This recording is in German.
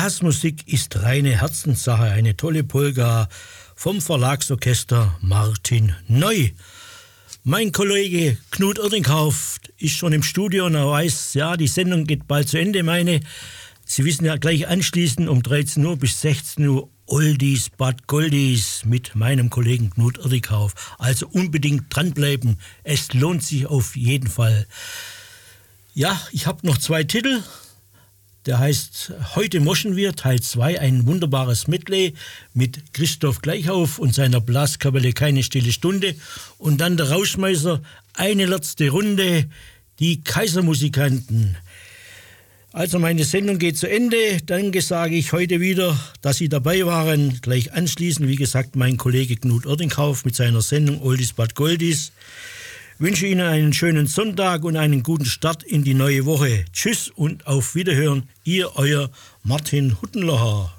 Blasmusik ist reine Herzenssache, eine tolle Polka vom Verlagsorchester Martin Neu. Mein Kollege Knut Oerdinghauf ist schon im Studio und er weiß, ja, die Sendung geht bald zu Ende. Sie wissen ja gleich anschließend um 13 Uhr bis 16 Uhr Oldies but Goldies mit meinem Kollegen Knut Oerdinghauf. Also unbedingt dranbleiben, es lohnt sich auf jeden Fall. Ja, ich habe noch 2 Titel. Der heißt Heute moschen wir, Teil 2, ein wunderbares Medley mit Christoph Gleichhoff und seiner Blaskapelle Keine stille Stunde. Und dann der Rauschmeißer, eine letzte Runde, die Kaisermusikanten. Also meine Sendung geht zu Ende. Danke sage ich heute wieder, dass Sie dabei waren. Gleich anschließend, wie gesagt, mein Kollege Knut Oerdinghauf mit seiner Sendung Oldies but Goldies. Wünsche Ihnen einen schönen Sonntag und einen guten Start in die neue Woche. Tschüss und auf Wiederhören. Ihr, euer Martin Huttenlocher.